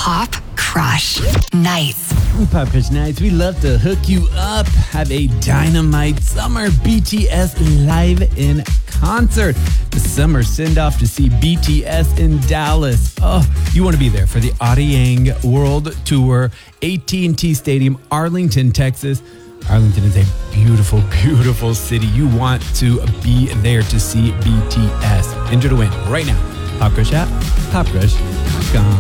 Pop Crush Nights. Pop Crush Nights, we love to hook you up. Have a dynamite summer BTS live in concert. The summer send-off to see BTS in Dallas. Oh, you want to be there for the Arirang World Tour, AT&T Stadium, Arlington, Texas. Arlington is a beautiful, beautiful city. You want to be there to see BTS. Enter to win right now. Pop Crush app, popcrush.com.